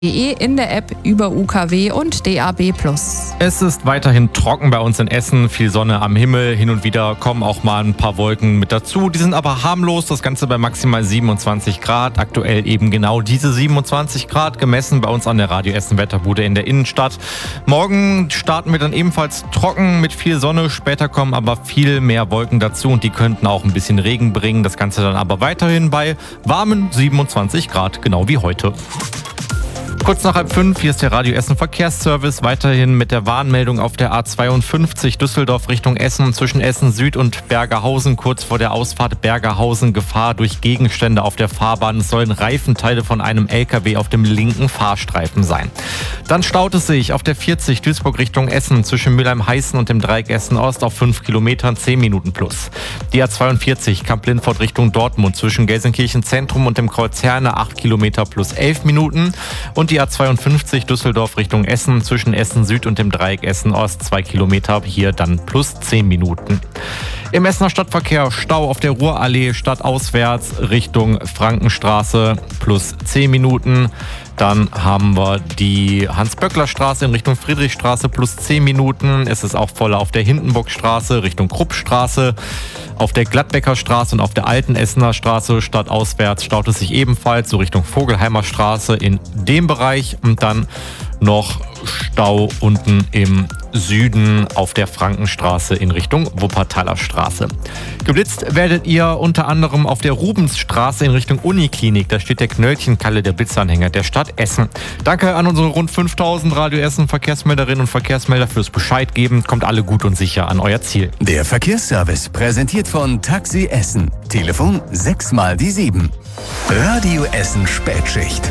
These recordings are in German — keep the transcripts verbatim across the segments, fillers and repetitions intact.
in der App über U K W und D A B plus. Es ist weiterhin trocken bei uns in Essen, viel Sonne am Himmel, hin und wieder kommen auch mal ein paar Wolken mit dazu. Die sind aber harmlos, das Ganze bei maximal siebenundzwanzig Grad. Aktuell eben genau diese siebenundzwanzig Grad gemessen bei uns an der Radio Essen Wetterbude in der Innenstadt. Morgen starten wir dann ebenfalls trocken mit viel Sonne, später kommen aber viel mehr Wolken dazu und die könnten auch ein bisschen Regen bringen. Das Ganze dann aber weiterhin bei warmen siebenundzwanzig Grad, genau wie heute. Kurz nach halb fünf, hier ist der Radio Essen Verkehrsservice, weiterhin mit der Warnmeldung auf der A zweiundfünfzig Düsseldorf Richtung Essen zwischen Essen Süd und Bergerhausen, kurz vor der Ausfahrt Bergerhausen, Gefahr durch Gegenstände auf der Fahrbahn. Es sollen Reifenteile von einem L K W auf dem linken Fahrstreifen sein. Dann staut es sich auf der vierzig Duisburg Richtung Essen zwischen Mülheim-Heißen und dem Dreieck Essen Ost auf fünf Kilometern, zehn Minuten plus. Die A zweiundvierzig Kamp-Lindfort Richtung Dortmund zwischen Gelsenkirchen Zentrum und dem Kreuz Herne acht Kilometer plus elf Minuten. Und die A zweiundfünfzig Düsseldorf Richtung Essen zwischen Essen Süd und dem Dreieck Essen Ost zwei Kilometer, hier dann plus zehn Minuten. Im Essener Stadtverkehr Stau auf der Ruhrallee stadtauswärts Richtung Frankenstraße plus zehn Minuten. Dann haben wir die Hans-Böckler-Straße in Richtung Friedrichstraße plus zehn Minuten. Es ist auch voll auf der Hindenburgstraße Richtung Kruppstraße. Auf der Gladbecker Straße und auf der alten Essener Straße stadtauswärts staut es sich ebenfalls so Richtung Vogelheimer Straße in dem Bereich. Und dann noch Stau unten im Süden auf der Frankenstraße in Richtung Wuppertaler Straße. Geblitzt werdet ihr unter anderem auf der Rubensstraße in Richtung Uniklinik. Da steht der Knöllchenkalle der Blitzanhänger der Stadt Essen. Danke an unsere rund fünftausend Radio Essen Verkehrsmelderinnen und Verkehrsmelder fürs Bescheid geben. Kommt alle gut und sicher an euer Ziel. Der Verkehrsservice präsentiert von Taxi Essen. Telefon sechs mal die sieben. Radio Essen Spätschicht.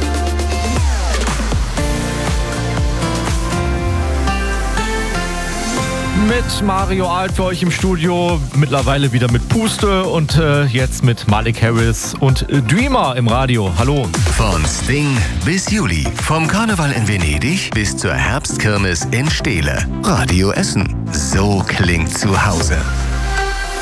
Mit Mario Alt für euch im Studio, mittlerweile wieder mit Puste und äh, jetzt mit Malik Harris und äh, Dreamer im Radio. Hallo. Von Sting bis Juli, vom Karneval in Venedig bis zur Herbstkirmes in Steele. Radio Essen, so klingt zu Hause.